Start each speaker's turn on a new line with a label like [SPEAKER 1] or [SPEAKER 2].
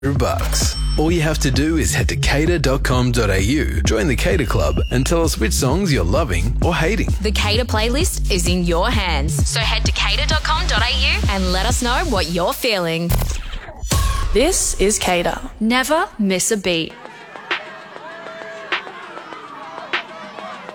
[SPEAKER 1] $100. All you have to do is head to cater.com.au, join the Cater Club, and tell us which songs you're loving or hating.
[SPEAKER 2] The Cater playlist is in your hands, so head to cater.com.au and let us know what you're feeling.
[SPEAKER 3] This is Cater.
[SPEAKER 2] Never miss a beat.